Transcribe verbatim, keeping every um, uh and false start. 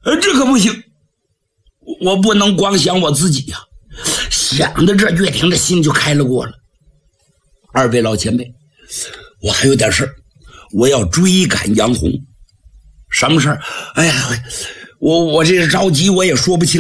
呃，这可不行，我不能光想我自己呀、啊。想的这岳霆的心就开了过了。二位老前辈，我还有点事儿，我要追赶杨红。什么事儿？哎呀，我我这着急，我也说不清。